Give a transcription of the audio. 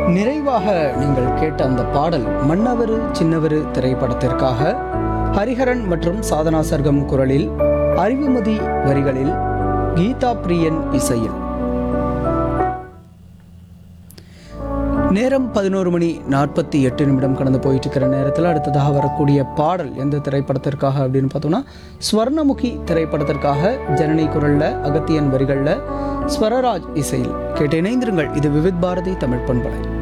நிறைவாக நீங்கள் கேட்ட அந்த பாடல் மன்னவரு சின்னவரு திரைப்படத்திற்காக ஹரிஹரன் மற்றும் சாதனா சர்கம் குரலில், அறிவுமதி வரிகளில், கீதா பிரியன் இசையில். நேரம் 11:48 கடந்து போயிட்டு இருக்கிற நேரத்தில் அடுத்ததாக வரக்கூடிய பாடல் எந்த திரைப்படத்திற்காக அப்படின்னு பார்த்தோம்னா, ஸ்வர்ணமுகி திரைப்படத்திற்காக ஜனனி குரல்ல, அகத்தியன் வரிகளில், ஸ்வரராஜ் இசையில். கேட்டு இணைந்திருங்கள். இது விவித் பாரதி தமிழ் பண்பலை.